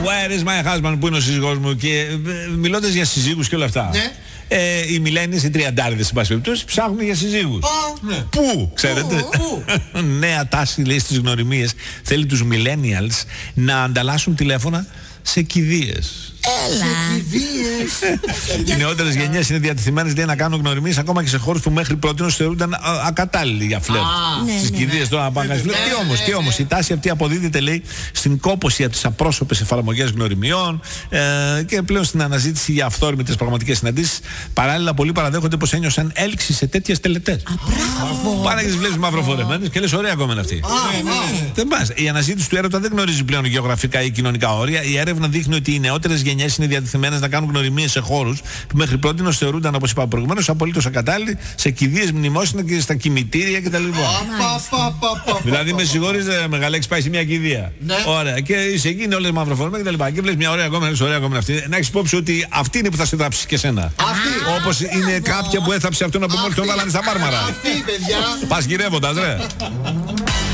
Where is my husband, που είναι ο σύζυγός μου, και μιλώντας για συζύγους και όλα αυτά. Ναι. Οι μιλένιες, οι τριαντάριδες, εν πάση περιπτώσει, ψάχνουν για συζύγους. Ναι. Πού, ξέρετε. Νέα τάση, λέει, στις γνωριμίες. Θέλει τους millennials να ανταλλάσσουν τηλέφωνα σε κηδείες. Οι νεότερες γενιές είναι διατεθειμένες, λέει, να κάνουν γνωριμίες ακόμα και σε χώρους που μέχρι πρότινος θεωρούνταν ακατάλληλοι για φλερτ. Στις κηδείες τώρα να πάνε να φλερτ. Τι όμως, η τάση αυτή αποδίδεται, λέει, στην κόπωση από τις απρόσωπες εφαρμογές γνωριμιών και πλέον στην αναζήτηση για αυθόρμητες πραγματικές συναντήσεις. Παράλληλα, πολλοί παραδέχονται πως ένιωσαν έλξη σε τέτοιες τελετές. Πάνε και τις βλέπεις μαυροφορεμένες και λες, ωραία ακόμα είναι αυτή. Δεν πας. Η αναζήτηση του έρωτα δεν γνωρίζει πλέον γεωγραφικά ή κοινωνικά όρια. Η έρευνα δείχνει ότι οι νεότερες γενιές είναι διατεθειμένες να κάνουν γνωριμίες σε χώρους που μέχρι πρότινος θεωρούνταν, όπως είπα προηγουμένως, απολύτως ακατάλληλοι, σε κηδείες, μνημόσυνα και στα κημητήρια κτλ. Δηλαδή, με συγχωρείς, μεγάλα, έχεις πάει σε μια κηδεία. Ωραία, και είσαι εκεί, είναι όλες μαυροφορμένες κτλ. Και βλέπεις μια ωραία κόμμα, ωραία κόμμα αυτή. Να έχεις υπόψη ότι αυτή είναι που θα σε θάψει και εσένα. Όπως είναι κάποια που έθαψε αυτόν από μόλις τον βάλανε στα Μάρμαρα. Πας γυρεύοντας, ρε.